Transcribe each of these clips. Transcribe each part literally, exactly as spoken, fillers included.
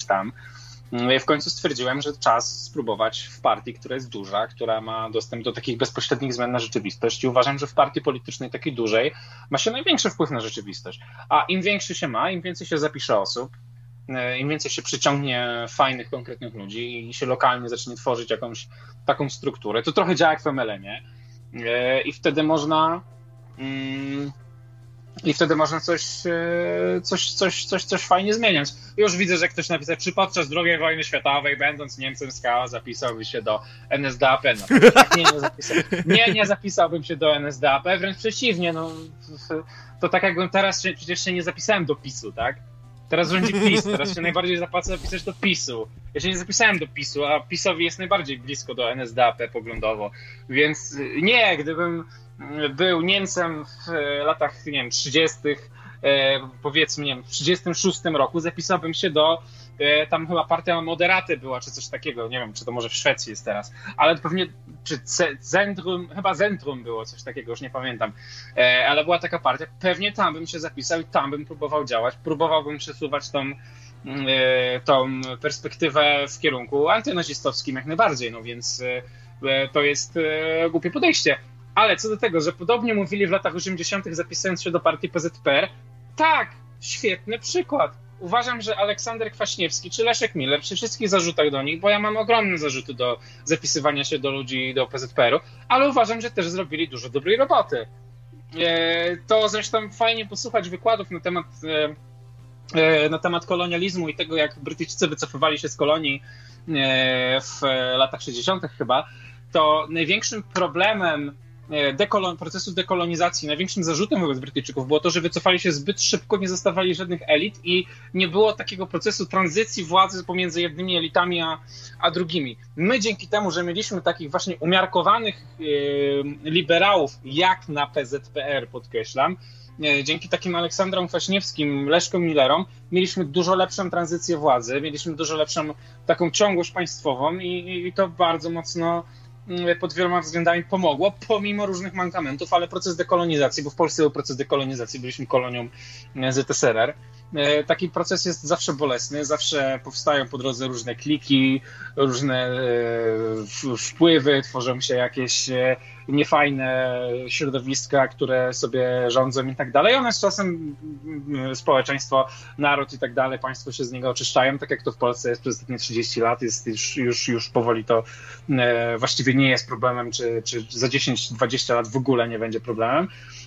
tam. W końcu stwierdziłem, że czas spróbować w partii, która jest duża, która ma dostęp do takich bezpośrednich zmian na rzeczywistość i uważam, że w partii politycznej takiej dużej ma się największy wpływ na rzeczywistość. A im większy się ma, im więcej się zapisze osób, im więcej się przyciągnie fajnych, konkretnych ludzi i się lokalnie zacznie tworzyć jakąś taką strukturę, to trochę działa jak w em el emie i wtedy można... Mm, I wtedy można coś, coś, coś, coś, coś fajnie zmieniać. Już widzę, że ktoś napisał, czy podczas drugiej wojny światowej, będąc Niemcem z K O, zapisałby się do en es de a pe. No, tak, nie, nie, zapisał. nie, nie zapisałbym się do en es de a pe, wręcz przeciwnie. No, to tak jakbym teraz się, przecież się nie zapisałem do PiSu, tak? Teraz rządzi PiS, teraz się najbardziej zapłaca zapisać do PiSu. Ja się nie zapisałem do PiSu, a PiSowi jest najbardziej blisko do en es de a pe poglądowo. Więc nie, gdybym był Niemcem w latach, nie wiem, trzydziestych, powiedzmy, nie wiem, w trzydziestym szóstym roku, zapisałbym się do, tam chyba partia Moderaty była, czy coś takiego, nie wiem, czy to może w Szwecji jest teraz, ale pewnie, czy Centrum, chyba Centrum było, coś takiego, już nie pamiętam, ale była taka partia, pewnie tam bym się zapisał i tam bym próbował działać, próbowałbym przesuwać tą, tą perspektywę w kierunku antynazistowskim jak najbardziej, no więc to jest głupie podejście. Ale co do tego, że podobnie mówili w latach osiemdziesiątych zapisując się do partii P Z P R, tak, świetny przykład. Uważam, że Aleksander Kwaśniewski czy Leszek Miller przy wszystkich zarzutach do nich, bo ja mam ogromne zarzuty do zapisywania się do ludzi do P Z P er-u, ale uważam, że też zrobili dużo dobrej roboty. To zresztą fajnie posłuchać wykładów na temat, na temat kolonializmu i tego, jak Brytyjczycy wycofywali się z kolonii w latach sześćdziesiątych chyba, to największym problemem Dekolon, procesu dekolonizacji, największym zarzutem wobec Brytyjczyków było to, że wycofali się zbyt szybko, nie zostawali żadnych elit i nie było takiego procesu tranzycji władzy pomiędzy jednymi elitami a, a drugimi. My dzięki temu, że mieliśmy takich właśnie umiarkowanych e, liberałów, jak na P Z P er, podkreślam, e, dzięki takim Aleksandrom Kwaśniewskim, Leszkom Millerom, mieliśmy dużo lepszą tranzycję władzy, mieliśmy dużo lepszą taką ciągłość państwową i, i to bardzo mocno pod wieloma względami pomogło, pomimo różnych mankamentów, ale proces dekolonizacji, bo w Polsce był proces dekolonizacji, byliśmy kolonią Z S R R. Taki proces jest zawsze bolesny, zawsze powstają po drodze różne kliki, różne wpływy, tworzą się jakieś niefajne środowiska, które sobie rządzą i tak dalej. One z czasem, społeczeństwo, naród i tak dalej, państwo się z niego oczyszczają, tak jak to w Polsce jest przez ostatnie trzydzieści lat, jest już, już, już powoli to właściwie nie jest problemem, czy, czy za dziesięć dwadzieścia lat w ogóle nie będzie problemem.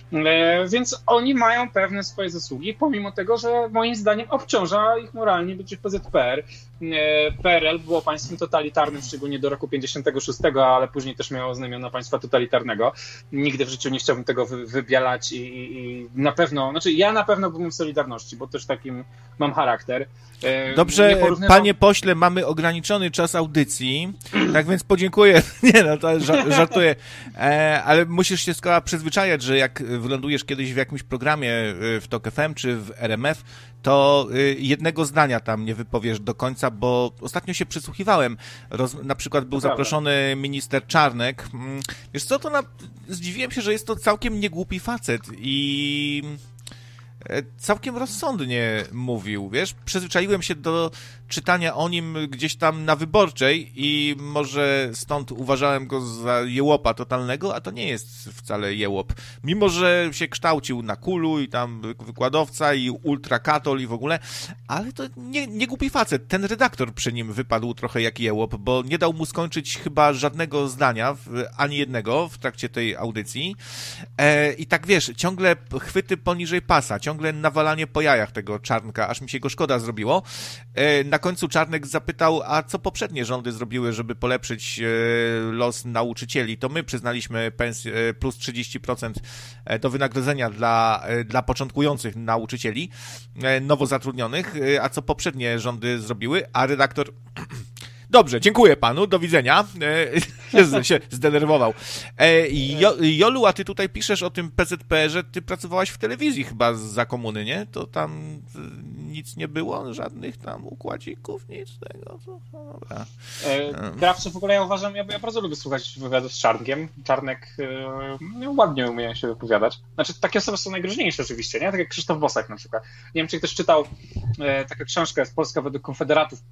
Więc oni mają pewne swoje zasługi, pomimo tego, że moim zdaniem obciąża ich moralnie bycie w P Z P er. P R L było państwem totalitarnym, szczególnie do roku pięćdziesiątego szóstego, ale później też miało znamiona państwa totalitarnego. Nigdy w życiu nie chciałbym tego wy, wybielać i, i na pewno, znaczy ja na pewno byłem w Solidarności, bo też takim mam charakter. Dobrze, panie pośle, mamy ograniczony czas audycji, tak więc podziękuję. Nie no, to żartuję, e, ale musisz się skoro przyzwyczajać, że jak wylądujesz kiedyś w jakimś programie w Tok F M czy w R M F, to jednego zdania tam nie wypowiesz do końca, bo ostatnio się przysłuchiwałem. Roz, na przykład był zaproszony minister Czarnek. Wiesz co, to na, zdziwiłem się, że jest to całkiem niegłupi facet i całkiem rozsądnie mówił, wiesz? Przyzwyczaiłem się do czytania o nim gdzieś tam na Wyborczej i może stąd uważałem go za jełopa totalnego, a to nie jest wcale jełop. Mimo, że się kształcił na kulu i tam wykładowca i ultrakatol i w ogóle, ale to nie, nie głupi facet. Ten redaktor przy nim wypadł trochę jak jełop, bo nie dał mu skończyć chyba żadnego zdania, ani jednego w trakcie tej audycji. E, I tak wiesz, ciągle chwyty poniżej pasa, ciągle nawalanie po jajach tego Czarnka, aż mi się go szkoda zrobiło. E, na końcu Czarnek zapytał, a co poprzednie rządy zrobiły, żeby polepszyć los nauczycieli? To my przyznaliśmy pensję plus trzydzieści procent do wynagrodzenia dla, dla początkujących nauczycieli, nowo zatrudnionych, a co poprzednie rządy zrobiły? A redaktor... Dobrze, dziękuję panu, do widzenia. E, się zdenerwował. E, jo, Jolu, a ty tutaj piszesz o tym P Z P er-ze, ty pracowałaś w telewizji chyba za komuny, nie? To tam nic nie było? Żadnych tam układzików, nic tego? To, no dobra. E, Krawcze, w ogóle ja uważam, ja, ja bardzo lubię słuchać wywiadów z Czarnkiem. Czarnek e, ładnie umie się wypowiadać. Znaczy, takie osoby są najgroźniejsze oczywiście, nie? Tak jak Krzysztof Bosak na przykład. Nie wiem, czy ktoś czytał e, taką książkę z Polska według Konfederatów,